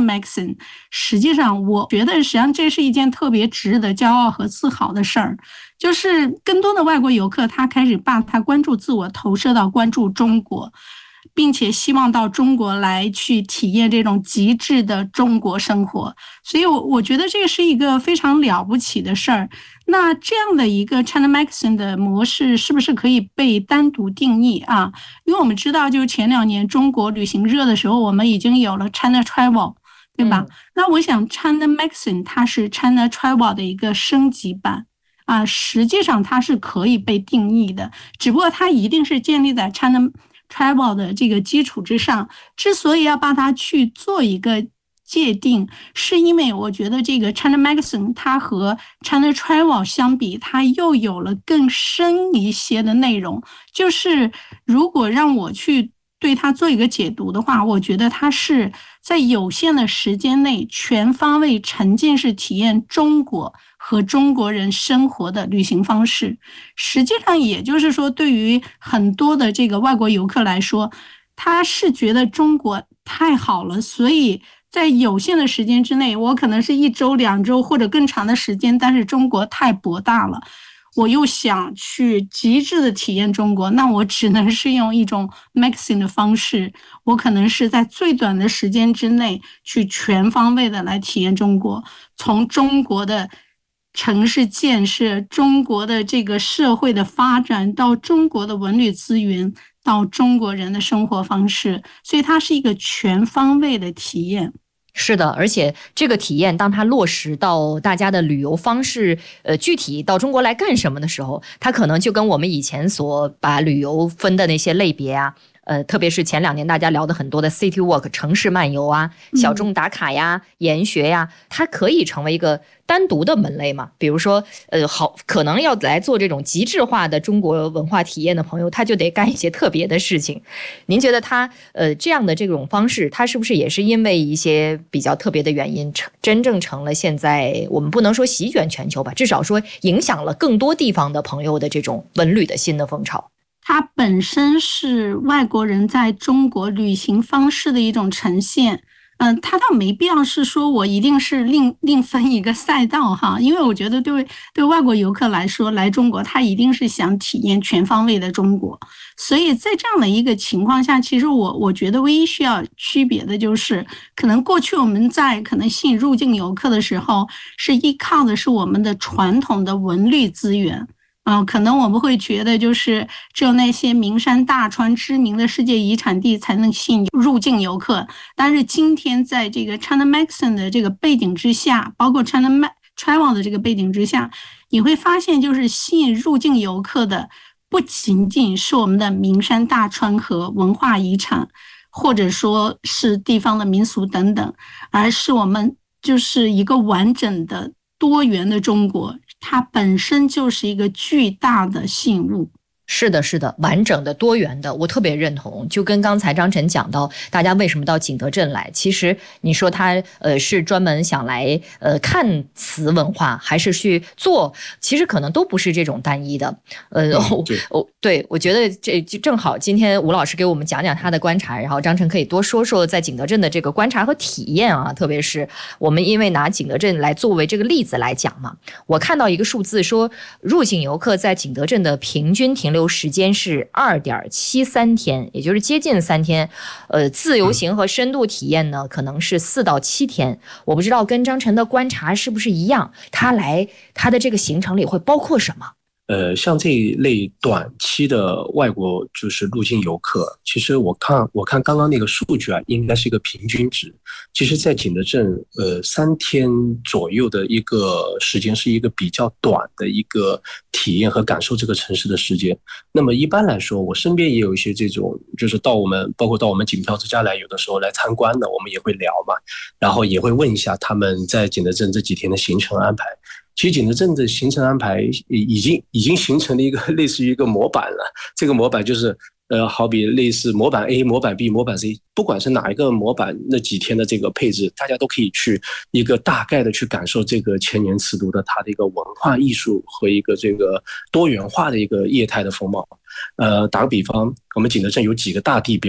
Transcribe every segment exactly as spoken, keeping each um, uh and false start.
Maxim， 实际上我觉得实际上这是一件特别值得骄傲和自豪的事儿，就是更多的外国游客他开始把他关注自我投射到关注中国，并且希望到中国来去体验这种极致的中国生活，所以我我觉得这是一个非常了不起的事儿。那这样的一个 China Maxim 的模式是不是可以被单独定义啊？因为我们知道就是前两年中国旅行热的时候，我们已经有了 China Travel， 对吧？嗯、那我想 China Maxim 它是 China Travel 的一个升级版啊，实际上它是可以被定义的，只不过它一定是建立在 China Travel 的这个基础之上。之所以要把它去做一个界定，是因为我觉得这个 China Maxim 它和 China Travel 相比，它又有了更深一些的内容。就是如果让我去对它做一个解读的话，我觉得它是在有限的时间内全方位沉浸式体验中国和中国人生活的旅行方式。实际上也就是说，对于很多的这个外国游客来说，他是觉得中国太好了，所以在有限的时间之内，我可能是一周两周或者更长的时间，但是中国太博大了，我又想去极致的体验中国，那我只能是用一种 Maxim 的方式，我可能是在最短的时间之内去全方位的来体验中国，从中国的城市建设，中国的这个社会的发展，到中国的文旅资源，到中国人的生活方式，所以它是一个全方位的体验。 是的，而且这个体验当它落实到大家的旅游方式，呃，具体到中国来干什么的时候，它可能就跟我们以前所把旅游分的那些类别啊，呃，特别是前两年大家聊的很多的 City Walk 城市漫游啊、小众打卡呀、研学呀，它可以成为一个单独的门类嘛。比如说，呃，好，可能要来做这种极致化的中国文化体验的朋友，他就得干一些特别的事情。您觉得他呃这样的这种方式，他是不是也是因为一些比较特别的原因，真正成了现在我们不能说席卷全球吧，至少说影响了更多地方的朋友的这种文旅的新的风潮？ 它本身是外国人在中国旅行方式的一种呈现，嗯、呃，它倒没必要是说我一定是另另分一个赛道哈，因为我觉得对对外国游客来说，来中国他一定是想体验全方位的中国，所以在这样的一个情况下，其实我我觉得唯一需要区别的就是，可能过去我们在可能吸引入境游客的时候，是依靠的是我们的传统的文旅资源。嗯，可能我们会觉得就是只有那些名山大川知名的世界遗产地才能吸引入境游客，但是今天在这个 China Maxim 的这个背景之下，包括 China Travel 的这个背景之下，你会发现就是吸引入境游客的不仅仅是我们的名山大川和文化遗产，或者说是地方的民俗等等，而是我们就是一个完整的多元的中国，它本身就是一个巨大的吸引物。 是的，是的，完整的、多元的，我特别认同。就跟刚才张晨讲到，大家为什么到景德镇来？其实你说他呃是专门想来呃看瓷文化，还是去做？其实可能都不是这种单一的。呃，我、嗯、我对我觉得这就正好，今天吴老师给我们讲讲他的观察，然后张晨可以多说说在景德镇的这个观察和体验啊。特别是我们因为拿景德镇来作为这个例子来讲嘛，我看到一个数字说，入境游客在景德镇的平均停留时间是 二点七三 天，也就是接近三天。呃，自由行和深度体验呢，可能是四到七天。我不知道跟张晨的观察是不是一样，他来他的这个行程里会包括什么？ 呃，像这一类短期的外国就是入境游客，其实我看我看刚刚那个数据啊，应该是一个平均值。其实，在景德镇，呃，三天左右的一个时间是一个比较短的一个体验和感受这个城市的时间。那么一般来说，我身边也有一些这种，就是到我们包括到我们景漂之家来，有的时候来参观的，我们也会聊嘛，然后也会问一下他们在景德镇这几天的行程安排。其实景德镇的行程安排已经已经形成了一个类似于一个模板了。这个模板就是呃，好比类似模板 A、模板 B、模板 C， 不管是哪一个模板，那几天的这个配置，大家都可以去一个大概的去感受这个千年瓷都的它的一个文化艺术和一个这个多元化的一个业态的风貌。呃，打个比方，我们景德镇有几个大地标。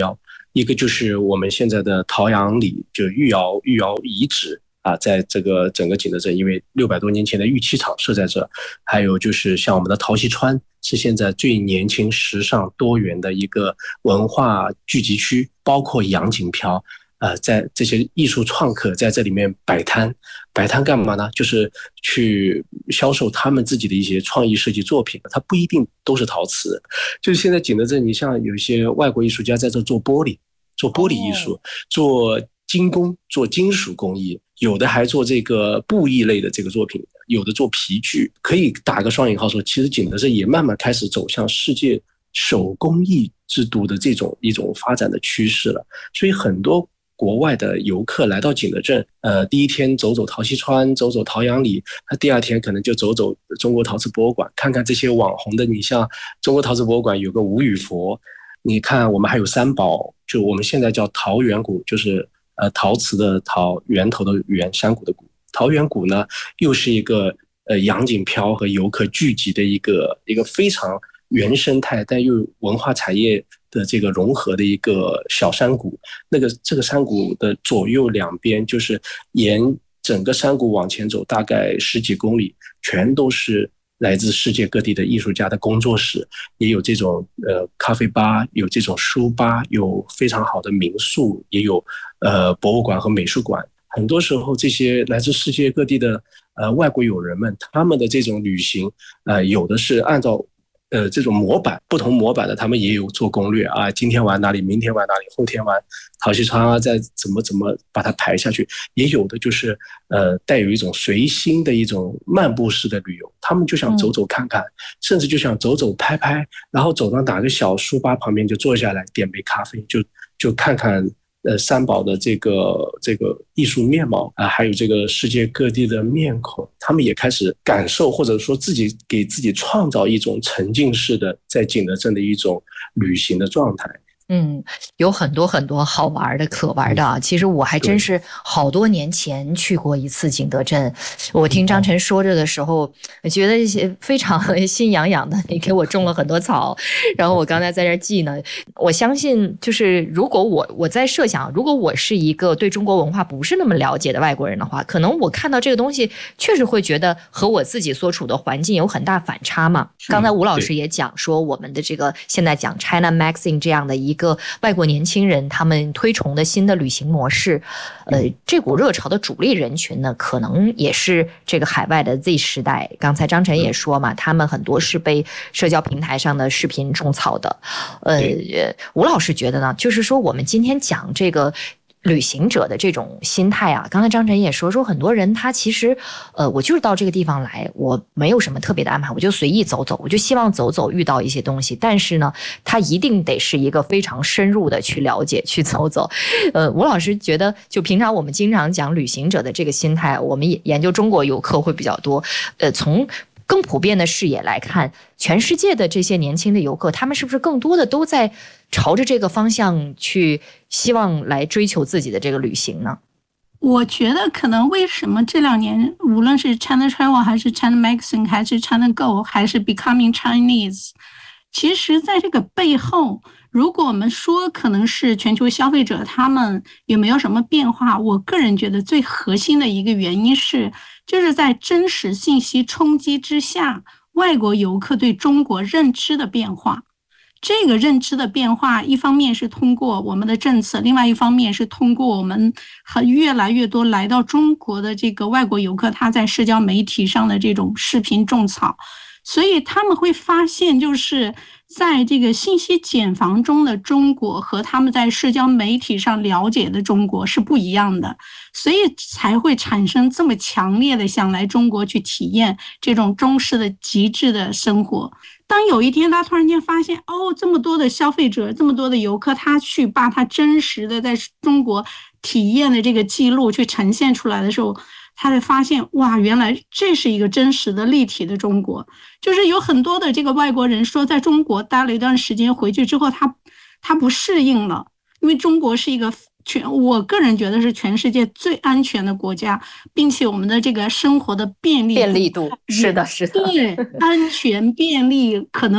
一个就是我们现在的陶阳里，就御窑御窑遗址啊，在这个整个景德镇，因为六百多年前的玉器厂设在这，还有就是像我们的陶溪川，是现在最年轻、时尚、多元的一个文化聚集区，包括杨锦飘。呃，在这些艺术创客在这里面摆摊，摆摊干嘛呢？就是去销售他们自己的一些创意设计作品，它不一定都是陶瓷。就是现在景德镇，你像有一些外国艺术家在这做玻璃，做玻璃艺术，哦、做精工，做金属工艺，有的还做这个布艺类的这个作品，有的做皮具。可以打个双引号说，其实景德镇也慢慢开始走向世界手工艺制度的这种一种发展的趋势了。所以很多国外的游客来到景德镇，呃，第一天走走陶溪川，走走陶阳里，他第二天可能就走走中国陶瓷博物馆，看看这些网红的。你像中国陶瓷博物馆有个吴语佛，你看我们还有三宝，就我们现在叫陶源谷，就是呃陶瓷的陶，源头的源，山谷的谷。陶源谷呢，又是一个呃杨锦飘和游客聚集的一个一个非常原生态，但又文化产业的这个融合的一个小山谷。那个这个山谷的左右两边，就是沿整个山谷往前走大概十几公里，全都是来自世界各地的艺术家的工作室，也有这种呃咖啡吧，有这种书吧，有非常好的民宿，也有呃博物馆和美术馆。很多时候这些来自世界各地的呃外国友人们，他们的这种旅行呃有的是按照呃，这种模板，不同模板的，他们也有做攻略啊。今天玩哪里，明天玩哪里，后天玩陶溪川啊，再怎么怎么把它排下去。也有的就是呃，带有一种随心的一种漫步式的旅游，他们就想走走看看，嗯、甚至就想走走拍拍，然后走到哪个小书吧旁边就坐下来，点杯咖啡，就就看看。呃，三宝的这个这个艺术面貌啊，还有这个世界各地的面孔，他们也开始感受，或者说自己给自己创造一种沉浸式的在景德镇的一种旅行的状态。 嗯，有很多很多好玩的、可玩的啊！其实我还真是好多年前去过一次景德镇。我听张晨说着的时候，我觉得非常心痒痒的。你给我种了很多草，然后我刚才在这记呢。我相信，就是如果我我在设想，如果我是一个对中国文化不是那么了解的外国人的话，可能我看到这个东西，确实会觉得和我自己所处的环境有很大反差嘛。刚才吴老师也讲说，我们的这个现在讲 China Magazine 这样的一个。一个外国年轻人他们推崇的新的旅行模式，呃，这股热潮的主力人群呢，可能也是这个海外的 Z 时代。刚才张晨也说嘛，他们很多是被社交平台上的视频种草的。呃，吴老师觉得呢，就是说我们今天讲这个。旅行者的这种心态啊，刚才张晨也说说很多人他其实，呃，我就是到这个地方来，我没有什么特别的安排，我就随意走走，我就希望走走遇到一些东西，但是呢，他一定得是一个非常深入的去了解去走走。呃，吴老师觉得，就平常我们经常讲旅行者的这个心态，我们研究中国游客会比较多，呃，从更普遍的视野来看，全世界的这些年轻的游客，他们是不是更多的都在朝着这个方向去希望来追求自己的这个旅行呢？ 我觉得可能为什么这两年无论是 China Travel 还是 China Magazine 还是 China Go 还是 Becoming Chinese， 其实在这个背后，如果我们说可能是全球消费者他们有没有什么变化，我个人觉得最核心的一个原因是就是在真实信息冲击之下，外国游客对中国认知的变化。这个认知的变化，一方面是通过我们的政策，另外一方面是通过我们和越来越多来到中国的这个外国游客，他在社交媒体上的这种视频种草，所以他们会发现，就是在这个信息茧房中的中国和他们在社交媒体上了解的中国是不一样的，所以才会产生这么强烈的想来中国去体验这种中式的极致的生活。当有一天他突然间发现，哦，这么多的消费者，这么多的游客，他去把他真实的在中国体验的这个记录去呈现出来的时候，他会发现，哇，原来这是一个真实的立体的中国。就是有很多的这个外国人说，在中国待了一段时间，回去之后他他不适应了，因为中国是一个全，我个人觉得是全世界最安全的国家，并且我们的这个生活的便利便利度是的，是的， 对，安全便利，可能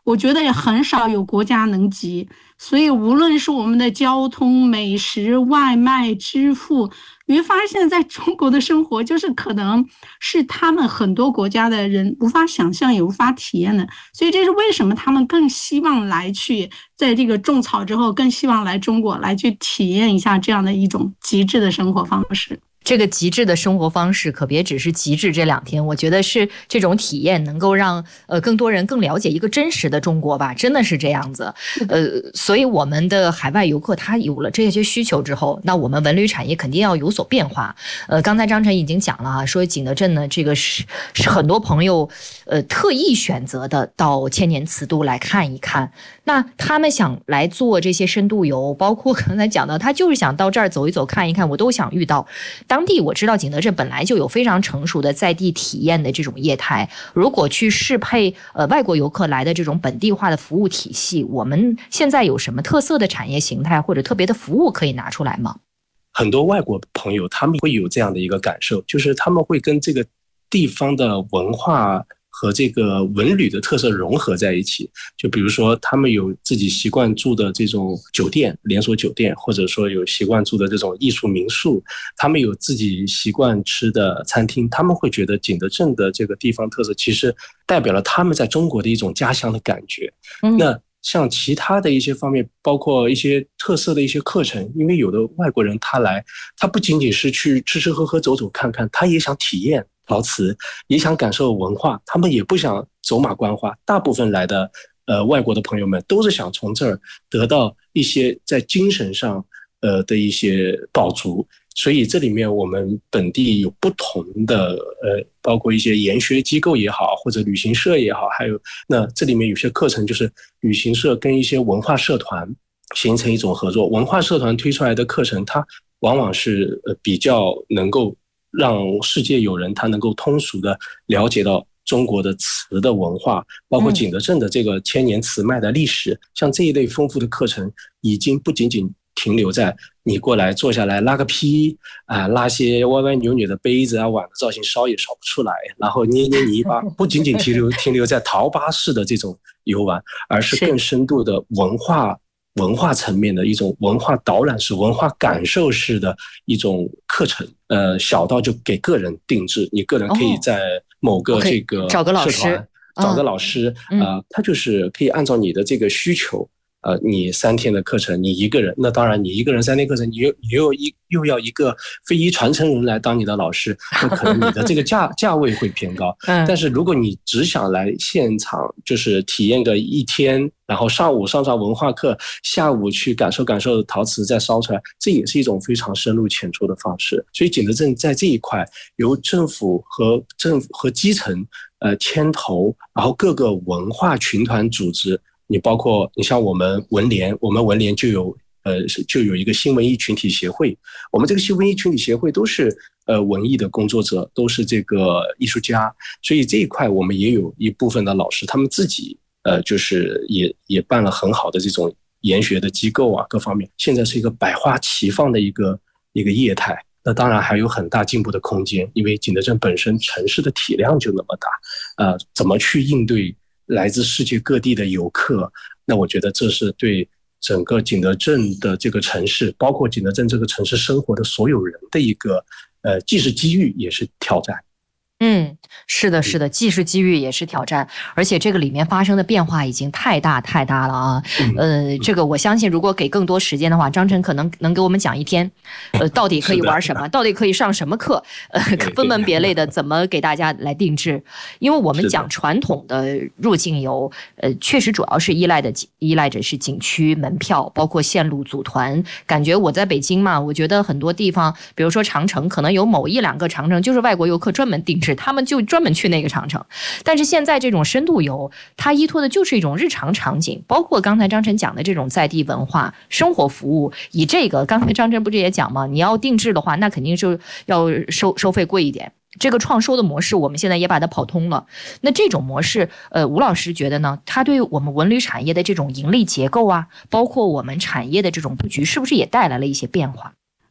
我觉得也很少有国家能及。所以无论是我们的交通、美食、外卖、支付，你会发现在中国的生活就是可能是他们很多国家的人无法想象也无法体验的。所以这是为什么他们更希望来去在这个种草之后更希望来中国来去体验一下这样的一种极致的生活方式。 这个极致的生活方式可别只是极致这两天，我觉得是这种体验能够让呃更多人更了解一个真实的中国吧，真的是这样子。呃，所以我们的海外游客他有了这些需求之后，那我们文旅产业肯定要有所变化。呃，刚才张晨已经讲了啊，说景德镇呢，这个是是很多朋友呃特意选择的到千年瓷都来看一看。那他们想来做这些深度游，包括刚才讲到，他就是想到这儿走一走看一看，我都想遇到。当地我知道景德镇本来就有非常成熟的在地体验的这种业态，如果去适配呃外国游客来的这种本地化的服务体系，我们现在有什么特色的产业形态或者特别的服务可以拿出来吗？ 很多外国朋友他们会有这样的一个感受，就是他们会跟这个地方的文化和这个文旅的特色融合在一起。就比如说他们有自己习惯住的这种酒店，连锁酒店，或者说有习惯住的这种艺术民宿，他们有自己习惯吃的餐厅，他们会觉得景德镇的这个地方特色其实代表了他们在中国的一种家乡的感觉。嗯、那像其他的一些方面，包括一些特色的一些课程，因为有的外国人他来，他不仅仅是去吃吃喝喝走走看看，他也想体验陶瓷，也想感受文化，他们也不想走马观花。大部分来的呃外国的朋友们都是想从这儿得到一些在精神上呃的一些饱足。所以这里面我们本地有不同的呃，包括一些研学机构也好，或者旅行社也好，还有那这里面有些课程就是旅行社跟一些文化社团形成一种合作，文化社团推出来的课程，它往往是呃比较能够让世界友人他能够通俗的了解到中国的瓷的文化，包括景德镇的这个千年瓷卖的历史、嗯、像这一类丰富的课程已经不仅仅停留在你过来坐下来拉个坯啊，拉些歪歪扭扭的杯子啊碗的造型烧也烧不出来，然后捏捏泥巴，不仅仅停留停留在陶巴式的这种游玩，而是更深度的文化文化层面的一种文化导览式、文化感受式的一种课程。呃，小到就给个人定制，你个人可以在某个这个找个老师， 找个老师，呃，他就是可以按照你的这个需求。呃，你三天的课程，你一个人，那当然你一个人三天课程，你又你又一又要一个非遗传承人来当你的老师，那可能你的这个价价位会偏高。但是如果你只想来现场，就是体验个一天，然后上午上上文化课，下午去感受感受陶瓷再烧出来，这也是一种非常深入浅出的方式。所以景德镇在这一块，由政府和政府和基层呃牵头，然后各个文化群团组织。你包括你像我们文联，我们文联就有呃就有一个新文艺群体协会，我们这个新文艺群体协会都是呃文艺的工作者，都是这个艺术家，所以这一块我们也有一部分的老师，他们自己呃就是也也办了很好的这种研学的机构啊，各方面现在是一个百花齐放的一个一个业态。那当然还有很大进步的空间，因为景德镇本身城市的体量就那么大，呃，怎么去应对来自世界各地的游客，那我觉得这是对整个景德镇的这个城市，包括景德镇这个城市生活的所有人的一个呃，既是机遇也是挑战。 嗯，是的，是的，既是机遇也是挑战，而且这个里面发生的变化已经太大太大了啊！呃，这个我相信，如果给更多时间的话，张晨可能能给我们讲一天，呃，到底可以玩什么，到底可以上什么课，呃，分门别类的怎么给大家来定制？因为我们讲传统的入境游，呃，确实主要是依赖的依赖着是景区门票，包括线路组团。感觉我在北京嘛，我觉得很多地方，比如说长城，可能有某一两个长城就是外国游客专门定制。他们就专门去那个长城，但是现在这种深度游，它依托的就是一种日常场景，包括刚才张晨讲的这种在地文化、生活服务。以这个，刚才张晨不是也讲吗？你要定制的话，那肯定是要收收费贵一点。这个创收的模式，我们现在也把它跑通了。那这种模式，呃，吴老师觉得呢？它对我们文旅产业的这种盈利结构啊，包括我们产业的这种布局，是不是也带来了一些变化？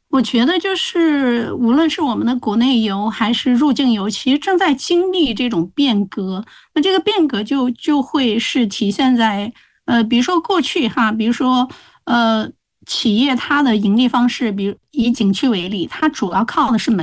我觉得就是无论是我们的国内游还是入境游，其实正在经历这种变革。那这个变革就就会是体现在呃，比如说过去哈，比如说呃，企业它的盈利方式，比如以景区为例，它主要靠的是门